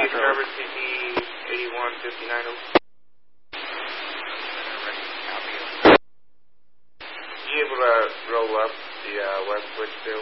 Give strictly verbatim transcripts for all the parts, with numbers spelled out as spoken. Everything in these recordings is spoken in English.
Starboard C P eighty-one fifty-nine. You able to roll up the uh, west switch too?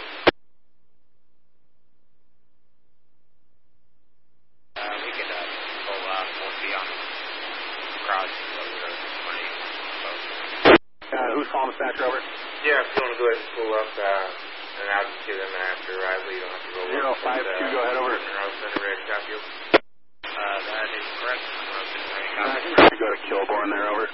Uh, we could uh, pull up. We'll be on cross over twenty. Uh, who's calling dispatcher over? Yeah, if you want to go ahead and pull up, uh, and I'll just give them an after arrival. You don't have to roll Zero up. five two, go ahead over. Monroe Center, ready to copy you. Uh, that is correct. Monroe Center, ready to copy. Uh, go to Kilbourne there, over.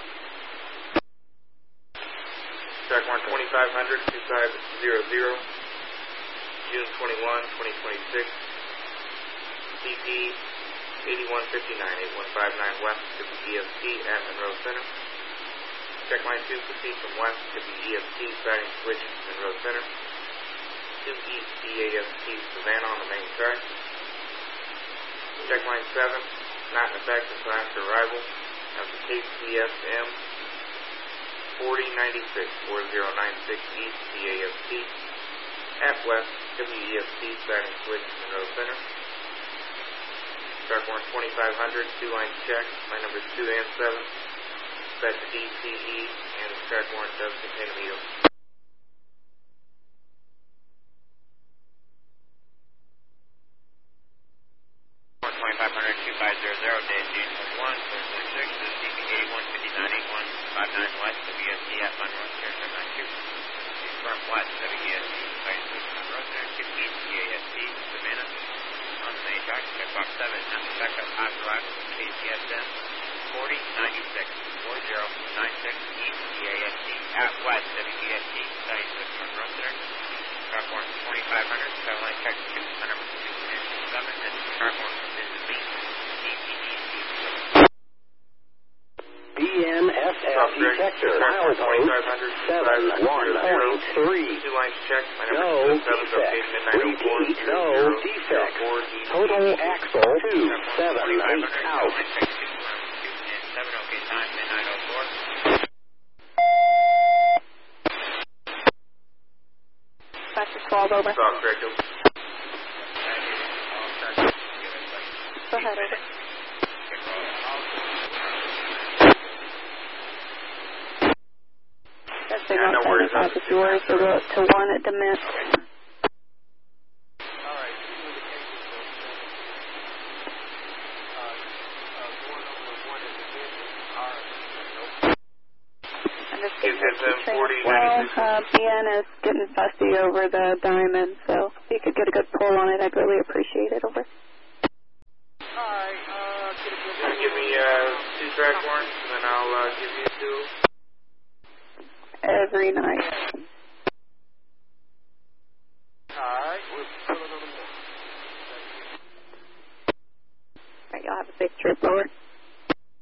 Track one twenty-five hundred, two five zero zero, June twenty-first, twenty twenty-six, C P eighty-one fifty-nine, eight one five nine West, to the E S T at Monroe Center. Check line two, proceed from west to the E S T, siding switch Monroe Center. two East D A S T, Savannah on the main track. Check line seven, not in effect until after arrival of the K C S M forty ninety-six, forty ninety-six East D A S T at West W E S T, siding switch Monroe Center. Track one twenty-five hundred, two lines check, line numbers two and seven, set to D C E, and the track warrant does contain a meter. twenty-five hundred, two five zero zero, day June twenty-first, twenty twenty-six, to the C P eighty-one fifty-nine, eight one five nine West, W E S T at Monroe Center, seven nine two. From West, W E S T, siding switch Monroe Center, to East D A S T, Savannah on the main track. Check box seven, not in effect at time arrival of K C S M forty ninety-six, forty ninety-six East D A S T at West, W E S T, siding switch Monroe Center. Track one twenty-five hundred, satellite check two, number two and seven, and track one is the B B N S F detector, milepost seven one point three. Two lines check, line No number seven, defects. located Repeat, no defects. Total axle two seven eight out. seven, okay, time, midnight oh four. Dispatcher twelve, over. Stop, correct. Go ahead, over. That's big Yeah, no on worries. seventy-five is yours, so go to one at the miss. And this is well, uh, B N is getting fussy over the diamond, so if you could get a good pull on it, I'd really appreciate it, over. Alright, uh, give me uh, two track warrants, and then I'll uh, give you two. Every night. Alright, we're pulling on the Alright, y'all have a safe trip, over.